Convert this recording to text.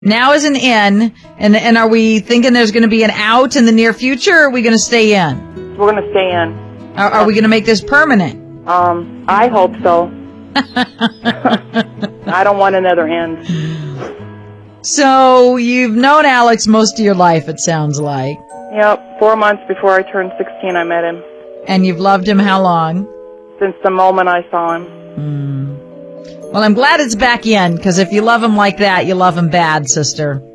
Now is an in, and are we thinking there's going to be an out in the near future, or are we going to stay in? We're going to stay in. Are we going to make this permanent? I hope so. I don't want another end. So you've known Alex most of your life, it sounds like. Yep, 4 months before I turned 16, I met him. And you've loved him how long? Since the moment I saw him. Well, I'm glad it's back in, because if you love him like that, you love him bad, sister.